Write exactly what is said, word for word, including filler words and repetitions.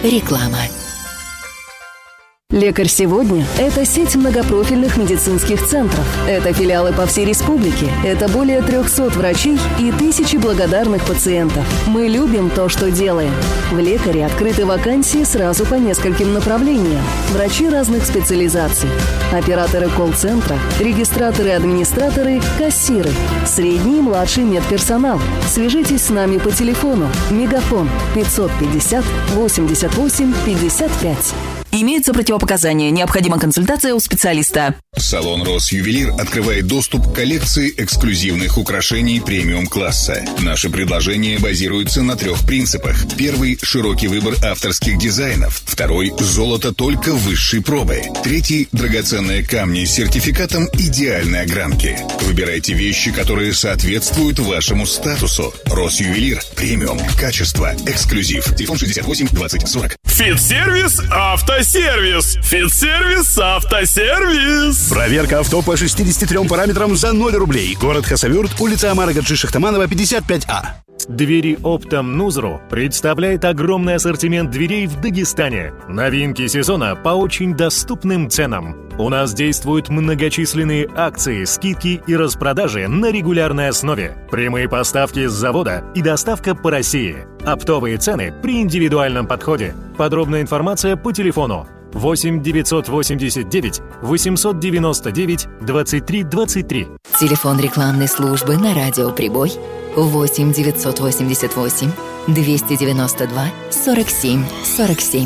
Реклама. «Лекарь сегодня» – это сеть многопрофильных медицинских центров. Это филиалы по всей республике. Это более трехсот врачей и тысячи благодарных пациентов. Мы любим то, что делаем. В «Лекаре» открыты вакансии сразу по нескольким направлениям. Врачи разных специализаций. Операторы колл-центра, регистраторы, администраторы, кассиры. Средний и младший медперсонал. Свяжитесь с нами по телефону. Мегафон пятьсот пятьдесят восемьдесят восемь пятьдесят пять. Имеются противопоказания. Необходима консультация у специалиста. Салон «Росювелир» открывает доступ к коллекции эксклюзивных украшений премиум-класса. Наши предложения базируются на трех принципах. Первый – широкий выбор авторских дизайнов. Второй – золото только высшей пробы. Третий – драгоценные камни с сертификатом идеальной огранки. Выбирайте вещи, которые соответствуют вашему статусу. «Росювелир» – премиум, качество, эксклюзив. Телефон шестьдесят восемь двадцать сорок. Фитсервис Автосервис. Фитсервис Автосервис. Проверка авто по шестидесяти трем параметрам за ноль рублей. Город Хасавюрт, улица Амара Гаджи Шахтаманова, пятьдесят пять А. Двери Оптом Нузру представляет огромный ассортимент дверей в Дагестане. Новинки сезона по очень доступным ценам. У нас действуют многочисленные акции, скидки и распродажи на регулярной основе. Прямые поставки с завода и доставка по России. Оптовые цены при индивидуальном подходе. Подробная информация по телефону восемь девятьсот восемьдесят девять восемьсот девяносто девять двадцать три двадцать три. Телефон рекламной службы на радио «Прибой» восемь девятьсот восемьдесят восемь двести девяносто два сорок семь сорок семь.